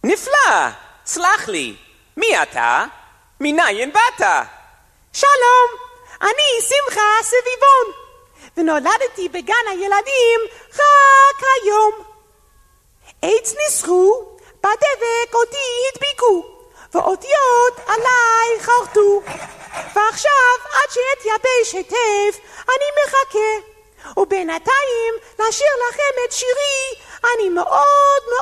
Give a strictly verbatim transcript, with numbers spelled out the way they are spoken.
נפלא! סלח לי, מי אתה? מניין באת? שלום, אני שמחה סביבון, ונולדתי בגן הילדים רק היום. עץ ניסחו, בדבק אותי הדביקו, ואותיות עליי חרטו, ועכשיו עד שאתייבש היטב אני מחכה, ובינתיים לשיר לכם את שירי אני מאוד מאוד